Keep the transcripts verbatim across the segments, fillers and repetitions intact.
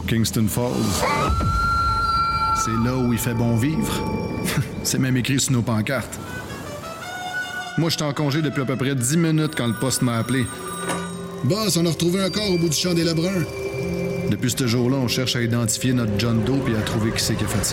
Kingston Falls. C'est là où il fait bon vivre. C'est même écrit sur nos pancartes. Moi, j'étais en congé depuis à peu près dix minutes quand le poste m'a appelé. Boss, on a retrouvé un corps au bout du champ des Lebrun. Depuis ce jour-là, on cherche à identifier notre John Doe et à trouver qui c'est qui a fait ça.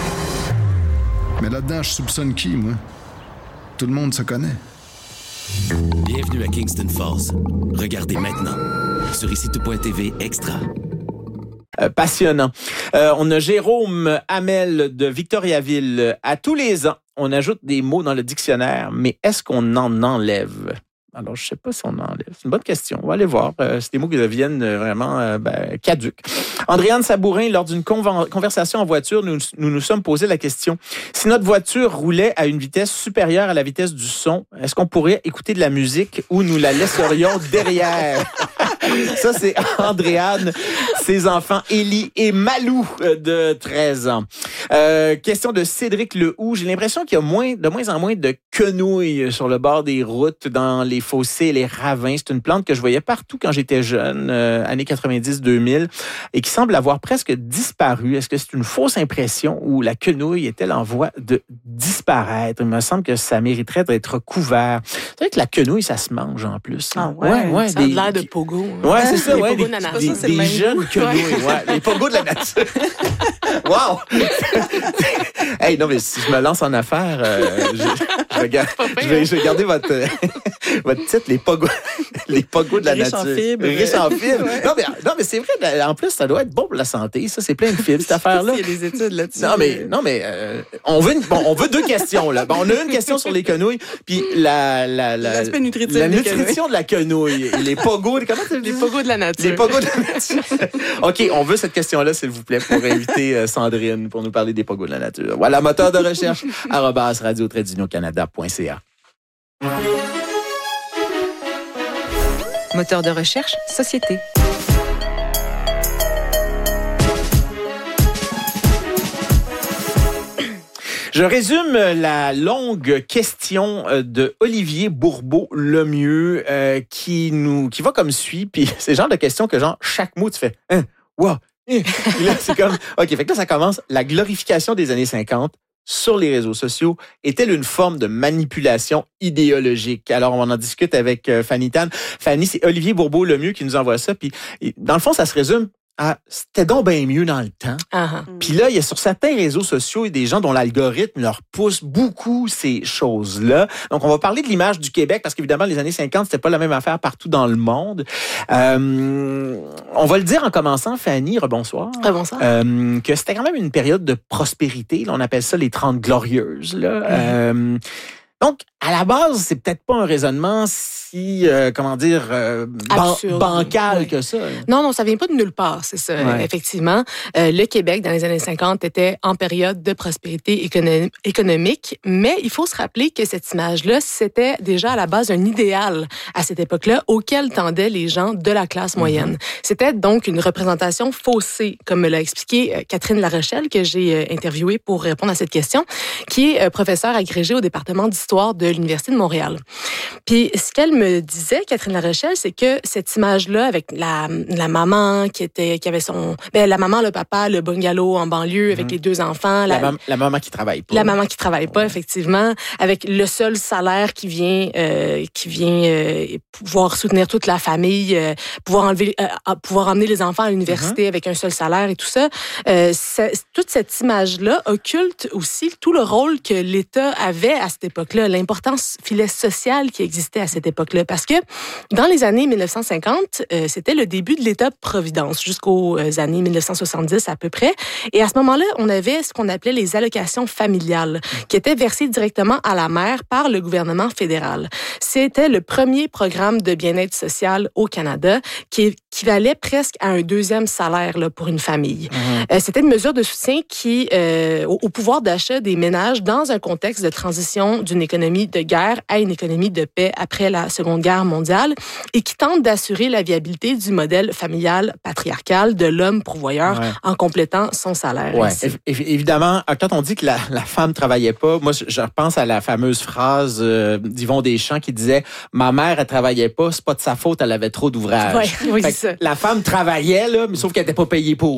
Mais là-dedans, je soupçonne qui, moi? Tout le monde se connaît. Bienvenue à Kingston Falls. Regardez maintenant sur ici tout point t v Extra. Euh, passionnant. Euh, on a Jérôme Hamel de Victoriaville. À tous les ans, on ajoute des mots dans le dictionnaire, mais est-ce qu'on en enlève? Alors, je ne sais pas si on en enlève. C'est une bonne question. On va aller voir. Euh, c'est des mots qui deviennent euh, vraiment euh, ben, caduques. Andréane Sabourin, lors d'une conven- conversation en voiture, nous, nous nous sommes posé la question. Si notre voiture roulait à une vitesse supérieure à la vitesse du son, est-ce qu'on pourrait écouter de la musique ou nous la laisserions derrière? Ça, c'est Andréane, ses enfants Élie et Malou de treize ans. Euh, question de Cédric Lehoux. J'ai l'impression qu'il y a moins, de moins en moins de quenouilles sur le bord des routes, dans les fossés et les ravins. C'est une plante que je voyais partout quand j'étais jeune, euh, années quatre-vingt-dix deux mille, et qui semble avoir presque disparu. Est-ce que c'est une fausse impression ou la quenouille est-elle en voie de disparaître? Il me semble que ça mériterait d'être couvert. C'est vrai que la quenouille, ça se mange en plus. Ah ouais, ouais, ouais ça a des, l'air de pogo. Ouais, c'est ça, les ouais. Des, des, de des, ça, des jeunes quenouilles, ouais. Les pogos de la nature. Wow! Hey, non, mais si je me lance en affaires, euh, je, je, vais, je, vais, je vais garder votre, votre titre, les pogos, les pogos de la riche nature. En fibres. Riche en fibres. Ouais. Non, mais, non, mais c'est vrai, en plus, ça doit être bon pour la santé. Ça, c'est plein de fibres, cette affaire-là. Il y a des études là-dessus. Non, mais, non, mais euh, on, veut une, bon, on veut deux questions, là. Bon, on a une question sur les quenouilles, puis la, la, la, l'aspect nutritif la nutrition de la quenouille. Les pogos, comment tu dis? Les pogos de la nature. Les pogos de la nature. OK, on veut cette question-là, s'il vous plaît, pour inviter euh, Sandrine pour nous parler des pogos de la nature. Voilà, moteur de recherche, arobase radio tiret d'union canada point c a. Moteur de recherche, société. Je résume la longue question de Olivier Bourbeau-Lemieux euh, qui nous qui va comme suit. Puis c'est le genre de question que genre chaque mot tu fais hein, wow, hein. Et là c'est comme ok, fait que là ça commence. La glorification des années cinquante sur les réseaux sociaux est-elle une forme de manipulation idéologique? Alors on en discute avec euh, Fanny Tan. Fanny, c'est Olivier Bourbeau-Lemieux qui nous envoie ça. Puis dans le fond ça se résume. Ah, c'était donc bien mieux dans le temps. Uh-huh. Puis là, il y a sur certains réseaux sociaux des gens dont l'algorithme leur pousse beaucoup ces choses-là. Donc, on va parler de l'image du Québec parce qu'évidemment, les années cinquante, c'était pas la même affaire partout dans le monde. Euh, on va le dire en commençant, Fanny, rebonsoir. Rebonsoir. Euh, que c'était quand même une période de prospérité. Là, on appelle ça les Trente Glorieuses. Là. Mm-hmm. Euh, donc, à la base, c'est peut-être pas un raisonnement si, euh, comment dire, euh, ban- bancal oui. que ça. Non, non, ça vient pas de nulle part, c'est ça, ouais. Effectivement. Euh, le Québec, dans les années cinquante, était en période de prospérité économ- économique, mais il faut se rappeler que cette image-là, c'était déjà à la base un idéal à cette époque-là auquel tendaient les gens de la classe moyenne. Mm-hmm. C'était donc une représentation faussée, comme me l'a expliqué euh, Catherine Larochelle, que j'ai euh, interviewée pour répondre à cette question, qui est euh, professeure agrégée au département d'histoire de l'Université de Montréal. Puis, ce qu'elle me disait, Catherine Larochelle, c'est que cette image-là, avec la, la maman qui était, qui avait son, ben, la maman, le papa, le bungalow en banlieue, mm-hmm. avec les deux enfants. La, la, mam- la maman qui travaille pas. La maman qui travaille pas, effectivement, avec le seul salaire qui vient, euh, qui vient euh, pouvoir soutenir toute la famille, euh, pouvoir enlever, euh, pouvoir emmener les enfants à l'université mm-hmm. avec un seul salaire et tout ça. Euh, toute cette image-là occulte aussi tout le rôle que l'État avait à cette époque-là, l'importance filet sociale qui existait à cette époque-là. Parce que dans les années mille neuf cent cinquante, euh, c'était le début de l'État-providence jusqu'aux euh, années mille neuf cent soixante-dix à peu près. Et à ce moment-là, on avait ce qu'on appelait les allocations familiales qui étaient versées directement à la mère par le gouvernement fédéral. C'était le premier programme de bien-être social au Canada qui équivalait presque à un deuxième salaire là, pour une famille. Mmh. Euh, c'était une mesure de soutien qui, euh, au, au pouvoir d'achat des ménages dans un contexte de transition d'une économie de guerre à une économie de paix après la Seconde Guerre mondiale et qui tente d'assurer la viabilité du modèle familial patriarcal de l'homme pourvoyeur ouais. en complétant son salaire. Ouais. É- évidemment, quand on dit que la, la femme travaillait pas, moi, je repense à la fameuse phrase euh, d'Yvon Deschamps qui disait « Ma mère, elle travaillait pas, c'est pas de sa faute, elle avait trop d'ouvrages. » Ouais, oui, c'est ça. La femme travaillait, là, mais sauf qu'elle n'était pas payée pour.